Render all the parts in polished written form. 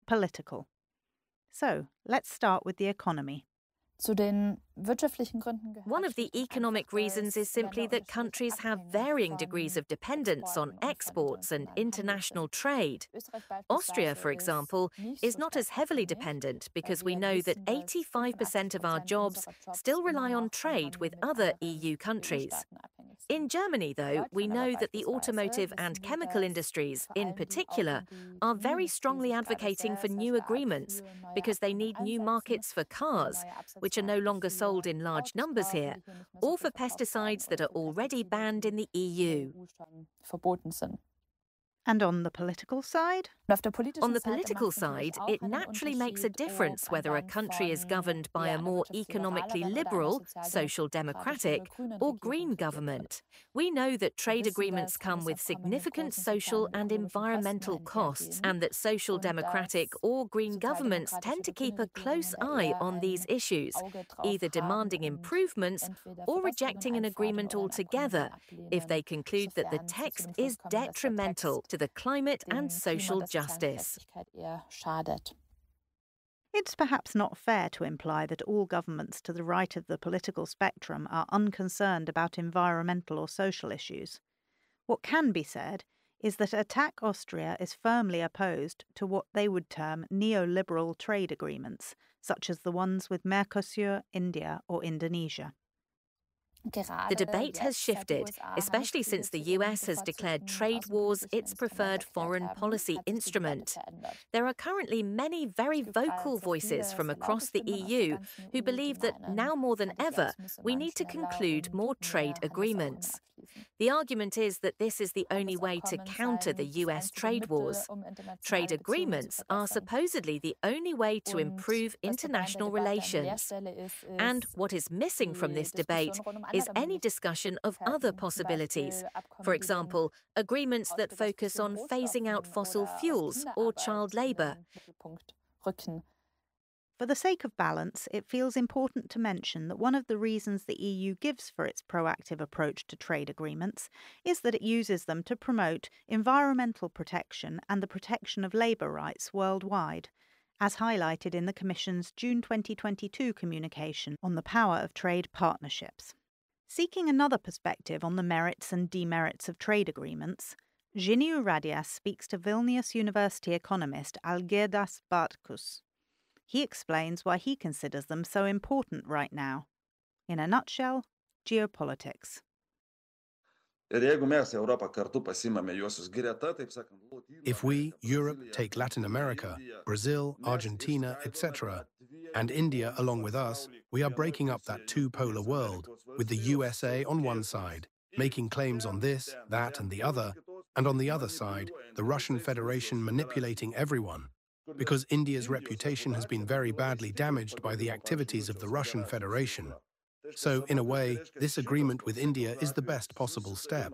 political. So, let's start with the economy. One of the economic reasons is simply that countries have varying degrees of dependence on exports and international trade. Austria, for example, is not as heavily dependent because we know that 85% of our jobs still rely on trade with other EU countries. In Germany, though, we know that the automotive and chemical industries, in particular, are very strongly advocating for new agreements because they need new markets for cars, which are no longer sold in large numbers here, or for pesticides that are already banned in the EU. And on the political side? On the political side, it naturally makes a difference whether a country is governed by a more economically liberal, social democratic, or green government. We know that trade agreements come with significant social and environmental costs, and that social democratic or green governments tend to keep a close eye on these issues, either demanding improvements or rejecting an agreement altogether if they conclude that the text is detrimental to the climate and social justice. It's perhaps not fair to imply that all governments to the right of the political spectrum are unconcerned about environmental or social issues. What can be said is that Attac Austria is firmly opposed to what they would term neoliberal trade agreements, such as the ones with Mercosur, India, or Indonesia. The debate has shifted, especially since the US has declared trade wars its preferred foreign policy instrument. There are currently many very vocal voices from across the EU who believe that now more than ever we need to conclude more trade agreements. The argument is that this is the only way to counter the US trade wars. Trade agreements are supposedly the only way to improve international relations. And what is missing from this debate is any discussion of other possibilities. For example, agreements that focus on phasing out fossil fuels or child labour. For the sake of balance, it feels important to mention that one of the reasons the EU gives for its proactive approach to trade agreements is that it uses them to promote environmental protection and the protection of labour rights worldwide, as highlighted in the Commission's June 2022 communication on the power of trade partnerships. Seeking another perspective on the merits and demerits of trade agreements, Zhiniu Radias speaks to Vilnius University economist Algirdas Bartkus. He explains why he considers them so important right now. In a nutshell, geopolitics. If we, Europe, take Latin America, Brazil, Argentina, etc., and India along with us, we are breaking up that two-polar world, with the USA on one side, making claims on this, that, and the other, and on the other side, the Russian Federation manipulating everyone. Because India's reputation has been very badly damaged by the activities of the Russian Federation. So, in a way, this agreement with India is the best possible step.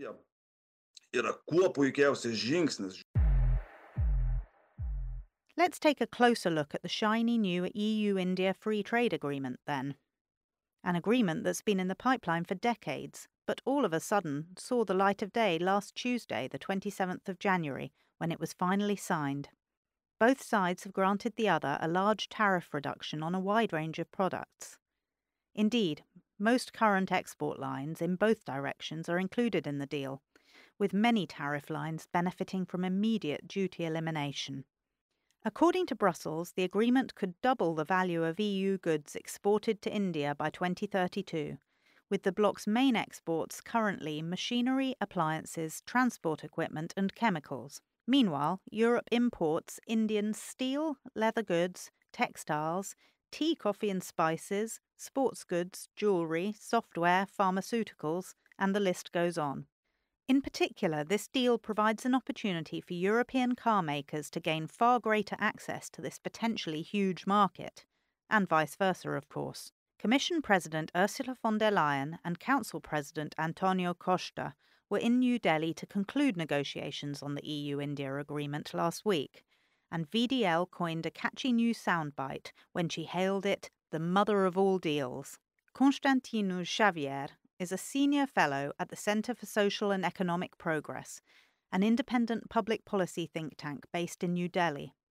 Let's take a closer look at the shiny new EU-India Free Trade Agreement, then. An agreement that's been in the pipeline for decades, but all of a sudden saw the light of day last Tuesday, the 27th of January, when it was finally signed. Both sides have granted the other a large tariff reduction on a wide range of products. Indeed, most current export lines in both directions are included in the deal, with many tariff lines benefiting from immediate duty elimination. According to Brussels, the agreement could double the value of EU goods exported to India by 2032, with the bloc's main exports currently machinery, appliances, transport equipment and chemicals. Meanwhile, Europe imports Indian steel, leather goods, textiles, tea, coffee and spices, sports goods, jewellery, software, pharmaceuticals, and the list goes on. In particular, this deal provides an opportunity for European car makers to gain far greater access to this potentially huge market, and vice versa, of course. Commission President Ursula von der Leyen and Council President Antonio Costa were in New Delhi to conclude negotiations on the EU-India agreement last week, and VDL coined a catchy new soundbite when she hailed it the mother of all deals. Constantinu Xavier is a senior fellow at the Centre for Social and Economic Progress, an independent public policy think tank based in New Delhi.